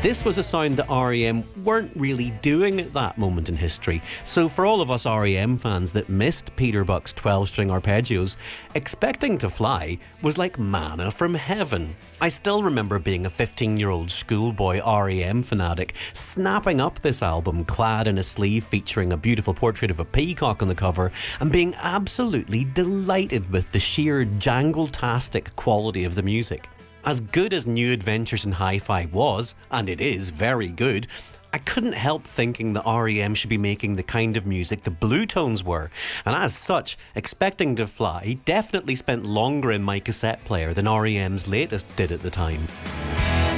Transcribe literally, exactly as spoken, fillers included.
this was a sound that R E M weren't really doing at that moment in history. So for all of us R E M fans that missed Peter Buck's twelve-string arpeggios, Expecting to Fly was like manna from heaven. I still remember being a fifteen-year-old schoolboy R E M fanatic, snapping up this album clad in a sleeve featuring a beautiful portrait of a peacock on the cover, and being absolutely delighted with the sheer jangle-tastic quality of the music. As good as New Adventures in Hi-Fi was, and it is very good, I couldn't help thinking that R E M should be making the kind of music the Blue Tones were, and as such, Expecting to Fly definitely spent longer in my cassette player than R E M's latest did at the time.